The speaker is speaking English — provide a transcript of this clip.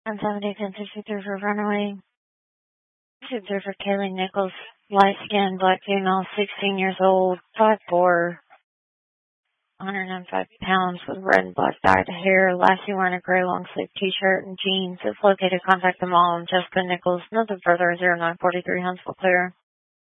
170 1063 for runaway. 2-3 for Kaylee Nichols, light skin, black female, 16 years old, 5'4", 195 pounds with red and black dyed hair. Last seen wearing a gray long sleeve t-shirt and jeans. If located, contact the mom, Jessica Nichols. Nothing further, 0943 Huntsville Clear.